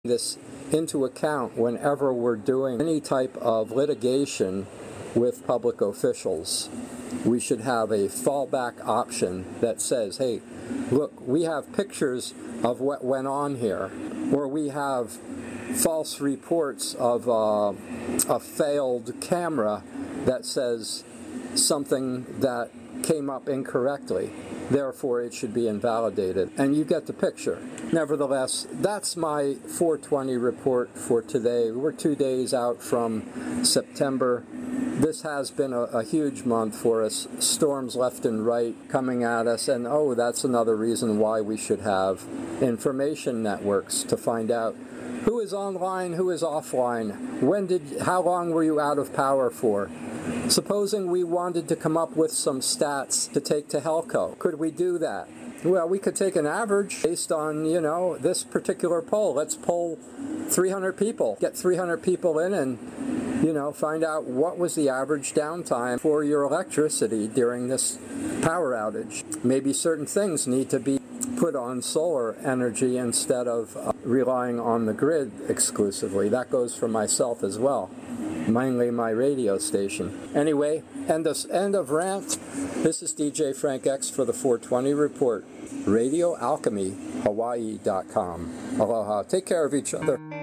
this into account whenever we're doing any type of litigation with public officials. We should have a fallback option that says, hey, look, we have pictures of what went on here, or we have false reports of a failed camera that says something that came up incorrectly. Therefore, it should be invalidated. And you get the picture. Nevertheless, that's my 420 report for today. We're 2 days out from September. This has been a huge month for us. Storms left and right coming at us. And that's another reason why we should have information networks to find out who is online, who is offline, how long were you out of power for? Supposing we wanted to come up with some stats to take to Helco, could we do that? Well, we could take an average based on, this particular poll. Let's poll 300 people, get 300 people in and, find out what was the average downtime for your electricity during this power outage. Maybe certain things need to be put on solar energy instead of relying on the grid exclusively. That goes for myself as well. Mainly my radio station. Anyway, end of rant. This is DJ Frank X for the 420 Report. RadioAlchemyHawaii.com. Aloha. Take care of each other.